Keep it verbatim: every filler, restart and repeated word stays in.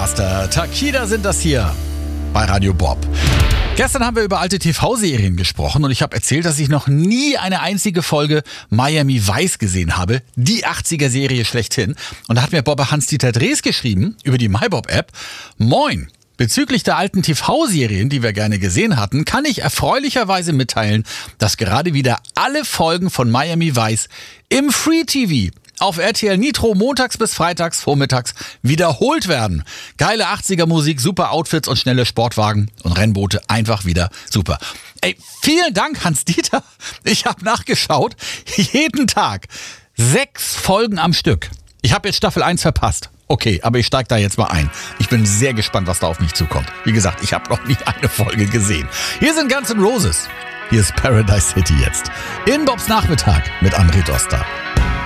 Master Takida sind das hier bei Radio Bob. Gestern haben wir über alte T V-Serien gesprochen und ich habe erzählt, dass ich noch nie eine einzige Folge Miami Vice gesehen habe, die achtziger-Serie schlechthin. Und da hat mir Bobber Hans-Dieter Drees geschrieben über die MyBob-App: Moin! Bezüglich der alten T V-Serien, die wir gerne gesehen hatten, kann ich erfreulicherweise mitteilen, dass gerade wieder alle Folgen von Miami Vice im Free-T V auf R T L Nitro montags bis freitags vormittags wiederholt werden. Geile achtziger-Musik, super Outfits und schnelle Sportwagen und Rennboote, einfach wieder super. Ey, vielen Dank, Hans-Dieter. Ich habe nachgeschaut, jeden Tag sechs Folgen am Stück. Ich habe jetzt Staffel eins verpasst. Okay, aber ich steige da jetzt mal ein. Ich bin sehr gespannt, was da auf mich zukommt. Wie gesagt, ich habe noch nie eine Folge gesehen. Hier sind Guns N' Roses. Hier ist Paradise City jetzt. In Bobs Nachmittag mit André Doster.